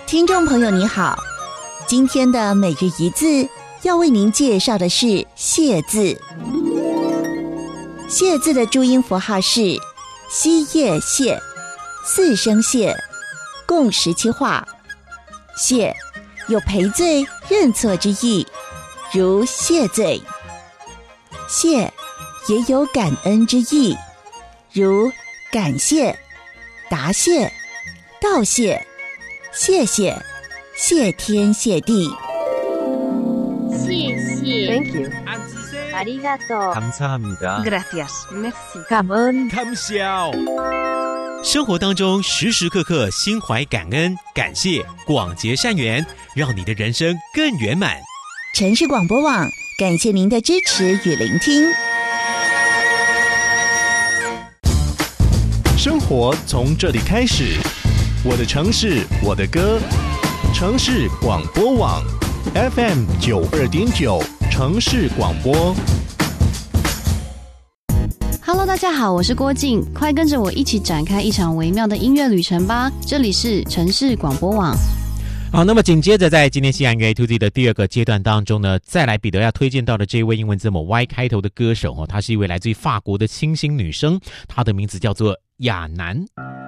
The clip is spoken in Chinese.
听众朋友你好，今天的每日一字要为您介绍的是谢字。谢字的注音符号是西叶谢，四声谢，共17画。谢有赔罪认错之意，如谢罪。谢也有感恩之意，如感谢、答谢、道谢、谢谢、谢天谢地。 谢谢 Thank you. ありがとう 감사합니다. Gracias. Merci. Cảm ơn. 감사합니다. 生活当中时时刻刻心怀感恩、感谢、广结善缘，让你的人生更圆满。 城市广播网感谢您的支持与聆听。 生活从这里开始，我的城市，我的歌，城市广播网 FM 92.9，城市广播。 Hello， 大家好，我是郭静，快跟着我一起展开一场微妙的音乐旅程吧！这里是城市广播网。 好，那么紧接着在今天西洋乐 A2Z 的第二个阶段当中呢，再来彼得要推荐到的这一位英文字母 Y 开头的歌手她是一位来自于法国的清新女生，她的名字叫做亚楠。